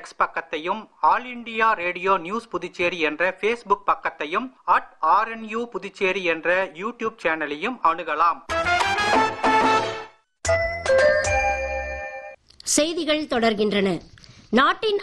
X பக்கத்தையும், all India radio news Puducherry என்ற Facebook பக்கத்தையும், @RNU புதுச்சேரி என்ற யூடியூப் சேனலையும் அணுகலாம். செய்திகள் தொடர்கின்றன. நாட்டின்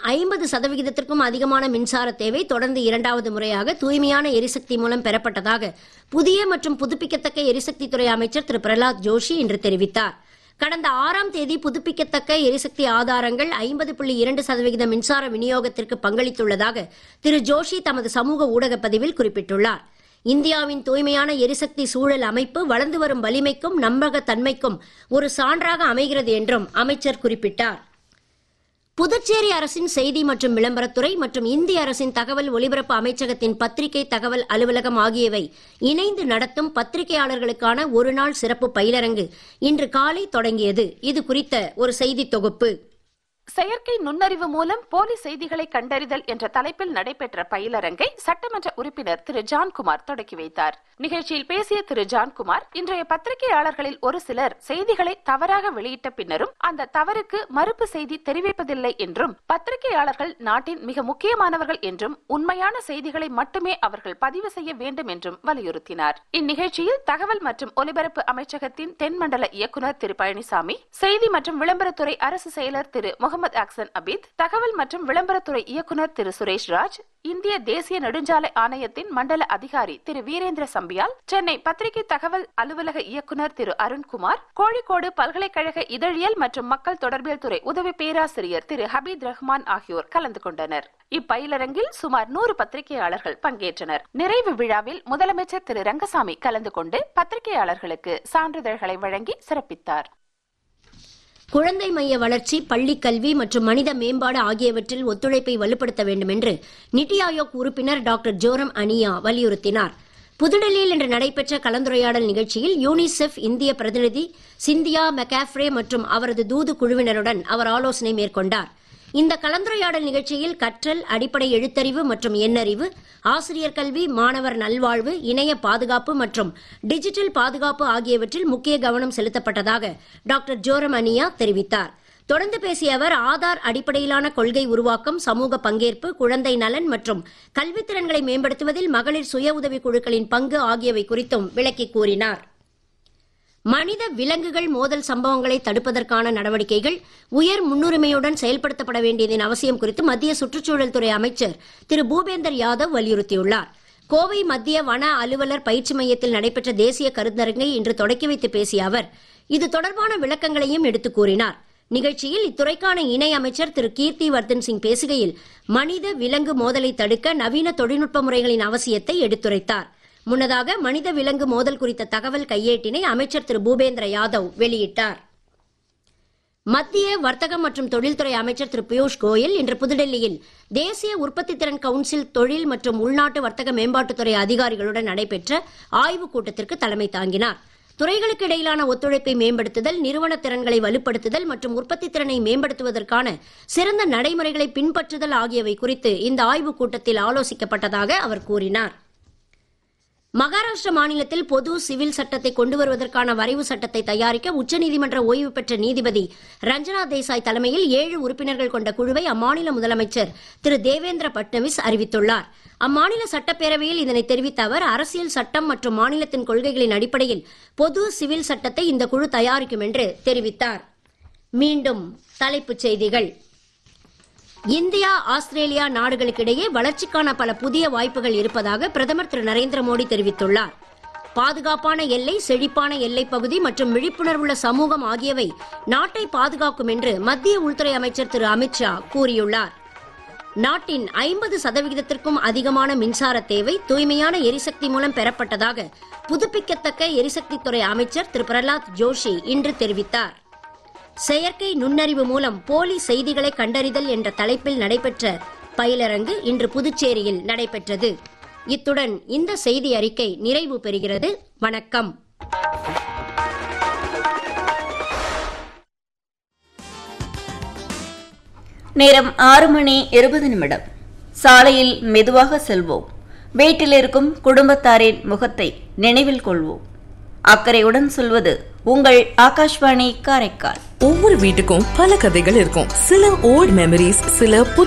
50% அதிகமான மின்சார தேவை தொடர்ந்து 2வது முறையாக தூய்மையான எரிசக்தி மூலம் பெறப்பட்டதாக புதிய மற்றும் புதுப்பிக்கத்தக்க எரிசக்தித்துறை அமைச்சர் திரு பிரகலாத் ஜோஷி இன்று தெரிவித்தார். கடந்த 6ஆம் தேதி புதுப்பிக்கத்தக்க எரிசக்தி ஆதாரங்கள் 50.2% மின்சார விநியோகத்திற்கு பங்களித்துள்ளதாக திரு ஜோஷி தமது சமூக ஊடக பதிவில் குறிப்பிட்டுள்ளார். இந்தியாவின் தூய்மையான எரிசக்தி சூழல் அமைப்பு வளர்ந்து வரும் வலிமைக்கும் நம்பகத்தன்மைக்கும் ஒரு சான்றாக அமைகிறது என்றும் அமைச்சர் குறிப்பிட்டார். புதுச்சேரி அரசின் செய்தி மற்றும் விளம்பரத்துறை மற்றும் இந்திய அரசின் தகவல் ஒலிபரப்பு அமைச்சகத்தின் பத்திரிகை தகவல் அலுவலகம் ஆகியவை இணைந்து நடத்தும் பத்திரிகையாளர்களுக்கான ஒருநாள் சிறப்பு பயிலரங்கு இன்று காலை தொடங்கியது. இது குறித்த ஒரு செய்தி தொகுப்பு. செயற்கை நுண்ணறிவு மூலம் போலி செய்திகளை கண்டறிதல் என்ற தலைப்பில் நடைபெற்ற பயிலரங்கை சட்டமன்ற உறுப்பினர் திரு ஜான்குமார் தொடக்கி வைத்தார். நிகழ்ச்சியில் பேசிய திரு ஜான்குமார், இன்றைய பத்திரிகையாளர்களில் ஒரு சிலர் செய்திகளை தவறாக வெளியிட்ட பின்னரும் அந்த தவறுக்கு மறுப்பு செய்தி தெரிவிப்பதில்லை என்றும், பத்திரிகையாளர்கள் நாட்டின் மிக முக்கியமானவர்கள் என்றும், உண்மையான செய்திகளை மட்டுமே அவர்கள் பதிவு செய்ய வேண்டும் என்றும் வலியுறுத்தினார். இந்நிகழ்ச்சியில் தகவல் மற்றும் ஒலிபரப்பு அமைச்சகத்தின் தென்மண்டல இயக்குநர் திரு பழனிசாமி, செய்தி மற்றும் விளம்பரத்துறை அரசு செயலர் திரு முகமது அக்சன் அபீத், தகவல் மற்றும் விளம்பரத்துறை இயக்குநர் திரு சுரேஷ்ராஜ், இந்திய தேசிய நெடுஞ்சாலை ஆணையத்தின் மண்டல அதிகாரி திரு வீரேந்திர சம்பியால், சென்னை பத்திரிகை தகவல் அலுவலக இயக்குநர் திரு அருண்குமார், கோழிக்கோடு பல்கலைக்கழக இதழியல் மற்றும் மக்கள் தொடர்பியல் துறை உதவி பேராசிரியர் திரு ஹபீத் ரஹ்மான் ஆகியோர் கலந்து கொண்டனர். இப்பயிலரங்கில் சுமார் 100 பத்திரிகையாளர்கள் பங்கேற்றனர். நிறைவு விழாவில் முதலமைச்சர் திரு ரங்கசாமி கலந்து கொண்டு பத்திரிகையாளர்களுக்கு சான்றிதழ்களை வழங்கி சிறப்பித்தார். குழந்தை மைய வளர்ச்சி, பள்ளிக் கல்வி மற்றும் மனித மேம்பாடு ஆகியவற்றில் ஒத்துழைப்பை வலுப்படுத்த வேண்டும் என்று நிதி ஆயோக் உறுப்பினர் டாக்டர் ஜோரம் அனியா வலியுறுத்தினார். புதுடெல்லியில் இன்று நடைபெற்ற கலந்துரையாடல் நிகழ்ச்சியில் யூனிசெஃப் இந்திய பிரதிநிதி சிந்தியா மெக்காஃப்ரே மற்றும் அவரது தூது குழுவினருடன் அவர் ஆலோசனை மேற்கொண்டார். இந்த கலந்துரையாடல் நிகழ்ச்சியில் கற்றல், அடிப்படை எழுத்தறிவு மற்றும் எண்ணறிவு, ஆசிரியர் கல்வி, மாணவர் நல்வாழ்வு, இணைய பாதுகாப்பு மற்றும் டிஜிட்டல் பாதுகாப்பு ஆகியவற்றில் முக்கிய கவனம் செலுத்தப்பட்டதாக டாக்டர் ஜோரம் அனியா தெரிவித்தார். தொடர்ந்து பேசிய அவர், ஆதார் அடிப்படையிலான கொள்கை உருவாக்கம், சமூக பங்கேற்பு, குழந்தை நலன் மற்றும் கல்வித்திறன்களை மேம்படுத்துவதில் மகளிர் சுய உதவி குழுக்களின் பங்கு ஆகியவை குறித்தும் விளக்கி கூறினார். மனித விலங்குகள் மோதல் சம்பவங்களை தடுப்பதற்கான நடவடிக்கைகள் உயர் முன்னுரிமையுடன் செயல்படுத்தப்பட வேண்டியதன் அவசியம் குறித்து மத்திய சுற்றுச்சூழல் துறை அமைச்சர் திரு பூபேந்தர் யாதவ் வலியுறுத்தியுள்ளார். கோவை மத்திய வன அலுவலர் பயிற்சி மையத்தில் நடைபெற்ற தேசிய கருத்தரங்கை இன்று தொடக்கி வைத்து பேசிய அவர் இது தொடர்பான விளக்கங்களையும் எடுத்துக் கூறினார். நிகழ்ச்சியில் இத்துறைக்கான இணை அமைச்சர் திரு கீர்த்தி வர்தன் சிங் பேசுகையில் மனித விலங்கு மோதலை தடுக்க நவீன தொழில்நுட்ப முறைகளின் அவசியத்தை எடுத்துரைத்தார். முன்னதாக மனித விலங்கு மோதல் குறித்த தகவல் கையேட்டினை அமைச்சர் திரு பூபேந்திர யாதவ் வெளியிட்டார். மத்திய வர்த்தகம் மற்றும் தொழில்துறை அமைச்சர் திரு பியூஷ் கோயல் இன்று புதுடெல்லியில் தேசிய உற்பத்தி திறன் கவுன்சில் தொழில் மற்றும் உள்நாட்டு வர்த்தக மேம்பாட்டுத்துறை அதிகாரிகளுடன் நடைபெற்ற ஆய்வுக் கூட்டத்திற்கு தலைமை தாங்கினார். துறைகளுக்கு இடையிலான ஒத்துழைப்பை மேம்படுத்துதல், நிறுவன திறன்களை வலுப்படுத்துதல் மற்றும் உற்பத்தி திறனை மேம்படுத்துவதற்கான சிறந்த நடைமுறைகளை பின்பற்றுதல் ஆகியவை குறித்து இந்த ஆய்வுக் கூட்டத்தில் ஆலோசிக்கப்பட்டதாக அவர் கூறினார். மகாராஷ்டிர மாநிலத்தில் பொது சிவில் சட்டத்தை கொண்டு வருவதற்கான வரைவு சட்டத்தை தயாரிக்க உச்சநீதிமன்ற ஓய்வு பெற்ற நீதிபதி ரஞ்சனா தேசாய் தலைமையில் 7 உறுப்பினர்கள் கொண்ட குழுவை அம்மாநில முதலமைச்சர் திரு தேவேந்திர பட்னவிஸ் அறிவித்துள்ளார். அம்மாநில சட்டப்பேரவையில் இதனை தெரிவித்த அவர், அரசியல் சட்டம் மற்றும் மாநிலத்தின் கொள்கைகளின் அடிப்படையில் பொது சிவில் சட்டத்தை இந்த குழு தயாரிக்கும் என்று தெரிவித்தார். மீண்டும் தலைப்புச் செய்திகள். இந்தியா, ஆஸ்திரேலியா நாடுகளுக்கிடையே வளர்ச்சிக்கான பல புதிய வாய்ப்புகள் இருப்பதாக பிரதமர் திரு நரேந்திர மோடி தெரிவித்துள்ளார். பாதுகாப்பான எல்லை, செழிப்பான எல்லைப் பகுதி மற்றும் விழிப்புணர்வுள்ள சமூகம் ஆகியவை நாட்டை பாதுகாக்கும் என்று மத்திய உள்துறை அமைச்சர் திரு அமித்ஷா கூறியுள்ளார். நாட்டின் 50%க்கும் அதிகமான மின்சார தேவை தூய்மையான எரிசக்தி மூலம் பெறப்பட்டதாக புதுப்பிக்கத்தக்க எரிசக்தித்துறை அமைச்சர் திரு பிரகலாத் ஜோஷி இன்று தெரிவித்தார். செயற்கை நுண்ணறிவு மூலம் போலி செய்திகளை கண்டறிதல் என்ற தலைப்பில் நடைபெற்ற பயிலரங்கு இன்று புதுச்சேரியில் நடைபெற்றது. இத்துடன் இந்த செய்தி அறிக்கை நிறைவு பெறுகிறது. வணக்கம். நேரம் 6:20. சாலையில் மெதுவாக செல்வோம். வீட்டில் இருக்கும் குடும்பத்தாரின் முகத்தை நினைவில் கொள்வோம். அக்கறையுடன் சொல்வது உங்கள் ஆகாஷ்வாணி காரைக்கால். ஒவ்வொரு வீட்டுக்கும் பல கதைகள் இருக்கும். சில ஓல்ட் மெமரிஸ், சில